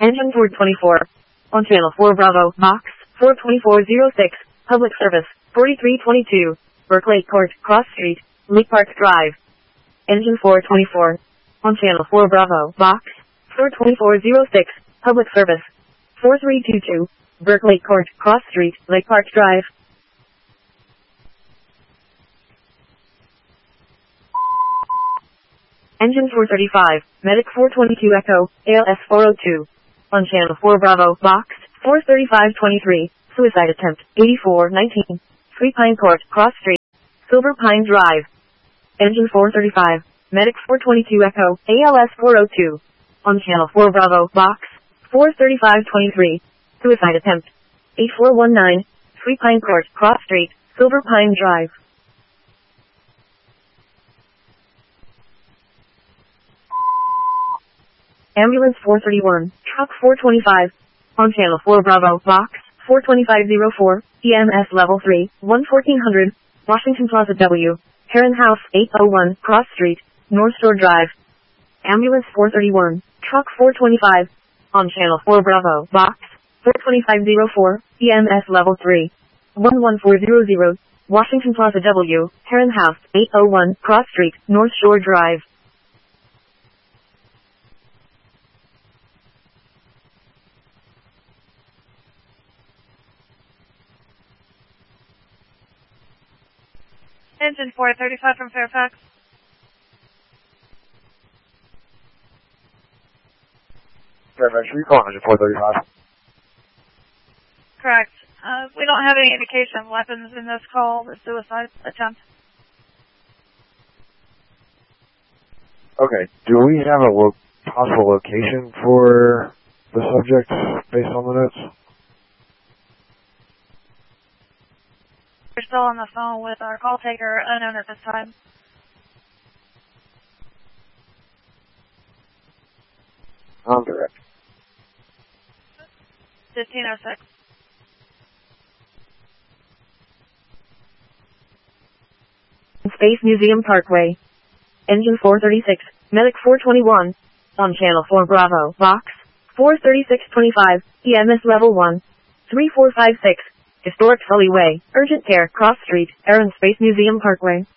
Engine 424. On Channel 4 Bravo, Box 42406, Public Service 4322, Berkeley Court, Cross Street, Lake Park Drive. Engine 424. On Channel 4 Bravo, Box 42406, Public Service 4322, Berkeley Court, Cross Street, Lake Park Drive. Engine 435, Medic 422 Echo, ALS 402. On Channel 4 Bravo, Box 43523, Suicide Attempt 8419, Sweet Pine Court, Cross Street, Silver Pine Drive. Engine 435, Medic 422 Echo, ALS 402. On Channel 4 Bravo, Box 43523, Suicide Attempt 8419, Sweet Pine Court, Cross Street, Silver Pine Drive. Ambulance 431, Truck 425. On Channel 4 Bravo, Box 42504, EMS Level 3, 1400, Washington Plaza W, Heron House 801, Cross Street, North Shore Drive. Ambulance 431, Truck 425. On Channel 4 Bravo, Box 42504, EMS Level 3, 11400, Washington Plaza W, Heron House 801, Cross Street, North Shore Drive. Engine 435 from Fairfax. Fairfax, are you calling Engine 435? Correct. We don't have any indication of weapons in this call, the suicide attempt. Okay, do we have a possible location for the subject based on the notes? We're still on the phone with our call taker, unknown at this time. On direct. 1506. Space Museum Parkway. Engine 436, Medic 421. On Channel 4 Bravo, Box 43625, EMS Level 1, 3456. Historic Sully Way, Urgent Care, Cross Street, Air and Space Museum Parkway.